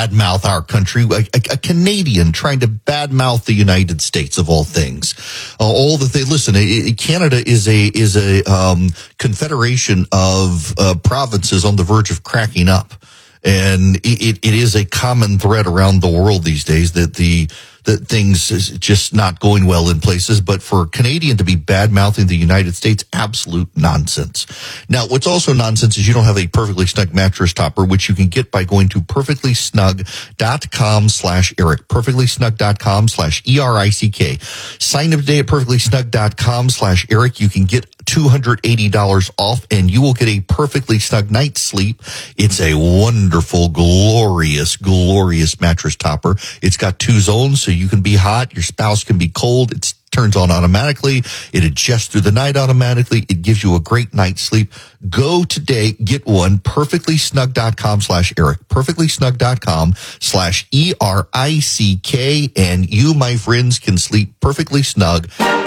badmouth our country, a Canadian trying to badmouth the United States of all things. Listen, Canada is a confederation of provinces on the verge of cracking up. And it is a common thread around the world these days that things is just not going well in places. But for a Canadian to be bad-mouthing the United States, absolute nonsense. Now, what's also nonsense is you don't have a Perfectly Snug mattress topper, which you can get by going to perfectlysnug.com/Eric, perfectlysnug.com/ERICK. Sign up today at perfectlysnug.com/Eric. You can get $280 off, and you will get a perfectly snug night's sleep. It's a wonderful, glorious, glorious mattress topper. It's got 2 zones, so you can be hot, your spouse can be cold. It turns on automatically. It adjusts through the night automatically. It gives you a great night's sleep. Go today, get one, perfectlysnug.com/Eric, perfectlysnug.com/ERICK, and you, my friends, can sleep perfectly snug.